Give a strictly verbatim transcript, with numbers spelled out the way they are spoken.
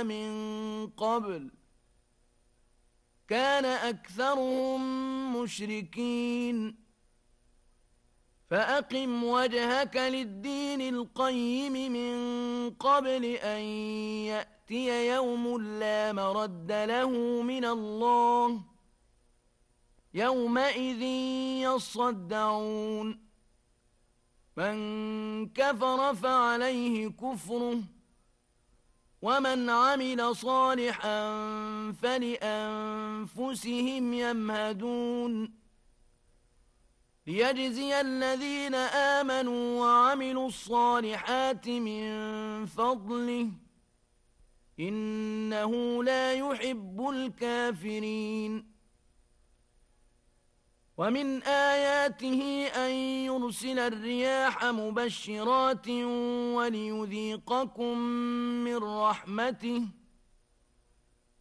من قبل كان أكثرهم مشركين فأقم وجهك للدين القيم من قبل أن يأتي يوم لا مرد له من الله يومئذ يصدعون من كفر فعليه كفره ومن عمل صالحا فلأنفسهم يمهدون ليجزي الذين آمنوا وعملوا الصالحات من فضله إنه لا يحب الكافرين ومن آياته أن يرسل الرياح مبشرات وليذيقكم من رحمته